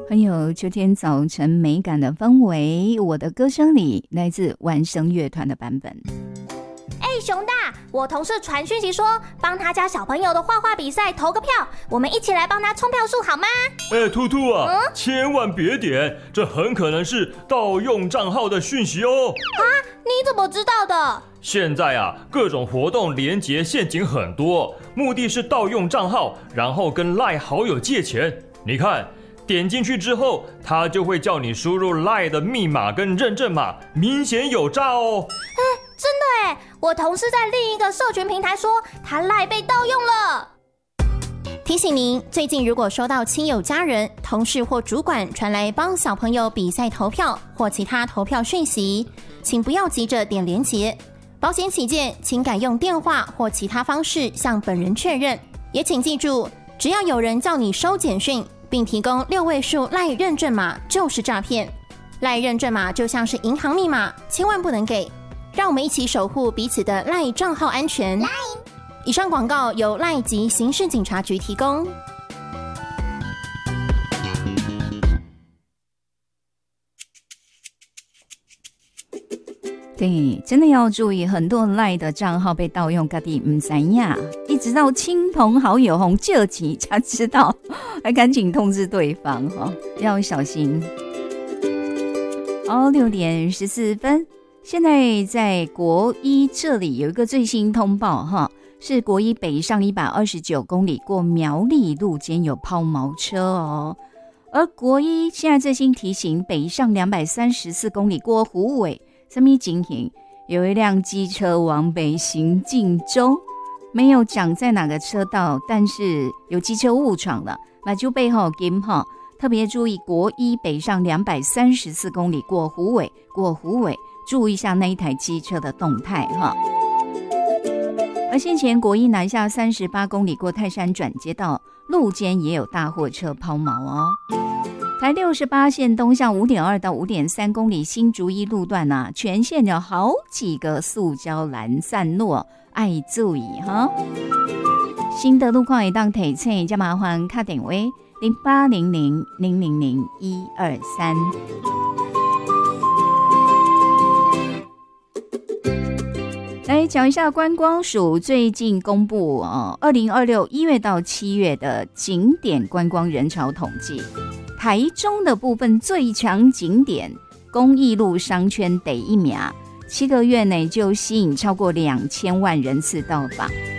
很有秋天早晨美感的氛围，我的歌声里来自完声乐团的版本。 熊大，我同事传讯息说帮他家小朋友的画画比赛投个票，我们一起来帮他冲票数好吗？ 兔兔啊，千万别点，这很可能是盗用账号的讯息哦。 啊，你怎么知道的？ 现在啊，各种活动连结陷阱很多，目的是盗用账号，然后跟 LINE 好友借钱。你看，点进去之后，他就会叫你输入 LINE 的密码跟认证码，明显有诈哦。 真的耶，我同事在另一个社群平台说他 LINE 被盗用了。 提醒您，最近如果收到亲友、家人、同事或主管传来帮小朋友比赛投票或其他投票讯息，请不要急着点连结，保险起见，请改用电话或其他方式向本人确认。也请记住，只要有人叫你收简讯并提供6位数 LINE 认证码，就是诈骗。LINE 认证码就像是银行密码，千万不能给。让我们一起守护彼此的 LINE 账号安全。以上广告由 LINE 及刑事警察局提供。 对，真的要注意，很多 LINE 的账号被盗用，自己不知道，一直到亲朋好友红借钱才知道，还赶紧通知对方，要小心。6点14分。现在在国一这里有一个最新通报是国一北上129公里过苗栗路间有抛锚车哦，而国一现在最新提醒北上234公里过虎尾，什么情形？有一辆机车往北行进中，没有讲在哪个车道，但是有机车误闯了，那就背后金特别注意国一北上234公里过虎尾，注意一下那一台机车的动态而先前国一南下38公里过泰山转接道，路肩也有大货车抛锚哦。台68线东向 5.2 到 5.3 公里新竹一路段全线有好几个塑胶栏散落，爱注意新的路况会当提醒，就麻烦打电话0800000123。来讲一下观光署最近公布2026 1月到7月的景点观光人潮统计，台中的部分最强景点公益路商圈第1名，7个月内就吸引超过2000万人次到访。